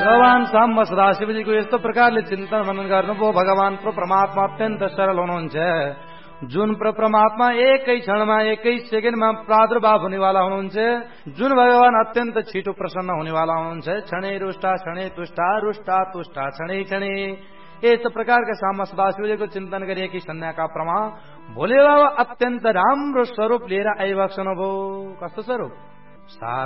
भगवान साम्ब सदाशिवजीको यस्तो प्रकारले चिन्तन मनन गर्नुभयो। भगवान परमात्मा अत्यन्त सरल हुनुहुन्छ, जुन परमात्मा एकै क्षणमा एकै सेकेन्डमा प्रादुर्भाव हुनेवाला हुनुहुन्छ, जुन भगवान अत्यन्त छिटो प्रसन्न हुनेवाला हुनुहुन्छ। क्षणे रुष्टा क्षणे तुष्टा रुष्टा तुष्टा क्षणे क्षणे, यस प्रकारका साम्ब सदाशिवजीको चिन्तन गरिएकी सन्ध्याका प्रमा भोले बाबा अत्यन्त राम्रो स्वरूप लिएर आइबक्सनु भयो। कस्तो स्वरूप?